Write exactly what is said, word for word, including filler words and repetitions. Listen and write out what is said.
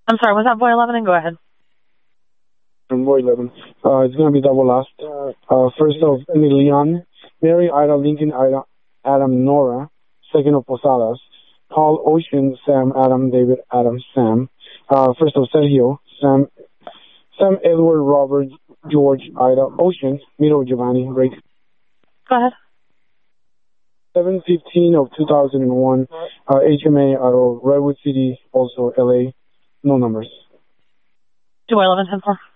I'm sorry, was that boy eleven? And go ahead. Boy eleven. Uh, it's going to be double last. Uh, first of Leon, Mary, Ida, Lincoln, Ida, Adam, Nora. Second of Posadas, Paul, Ocean, Sam, Adam, David, Adam, Sam. Uh, first of Sergio, Sam, Sam, Edward, Robert, George, Ida, Ocean. Middle, Giovanni, break. Go ahead. seven fifteen of two thousand one, uh, H M A out of Redwood City, also L A. No numbers. Do I eleven ten four?